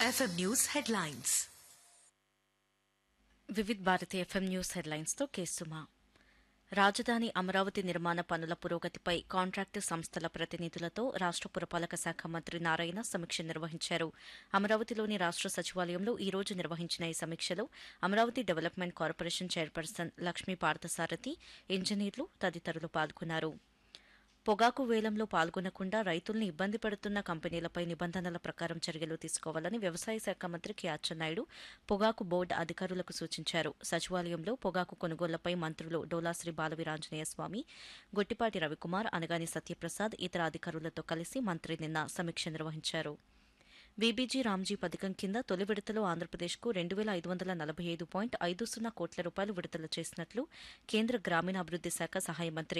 FM News headlines. Vividh Bharati FM news హెడ్లైన్స్తో కేసుమా. రాజధాని అమరావతి నిర్మాణ పనుల పురోగతిపై కాంట్రాక్టు సంస్థల ప్రతినిధులతో రాష్ట పురపాలక శాఖ మంత్రి నారాయణ సమీక్ష నిర్వహించారు. అమరావతిలోని రాష్ట సచివాలయంలో ఈ రోజు నిర్వహించిన ఈ సమీక్షలో Amaravati development corporation chairperson Lakshmi Parthasarathi, ఇంజనీర్లు తదితరులు పాల్గొన్నారు. పొగాకు వేలంలో పాల్గొనకుండా రైతుల్ని ఇబ్బంది పెడుతున్న కంపెనీలపై నిబంధనల ప్రకారం చర్యలు తీసుకోవాలని వ్యవసాయ శాఖ మంత్రి కె అచ్చెన్నాయుడు పొగాకు బోర్డు అధికారులకు సూచించారు. సచివాలయంలో పొగాకు కొనుగోళ్లపై మంత్రులు డోలాశ్రీ బాలవీరాంజనేయ స్వామి, గొట్టిపాటి రవికుమార్, అనగాని సత్యప్రసాద్ ఇతర అధికారులతో కలిసి మంత్రి నిన్న సమీక్ష నిర్వహించారు. బీబీజీ రామ్జీ పథకం కింద తొలి విడతలో ఆంధ్రప్రదేశ్కు 2,545.50 కోట్ల రూపాయలు విడుదల చేసినట్లు కేంద్ర గ్రామీణాభివృద్ది శాఖ సహాయ మంత్రి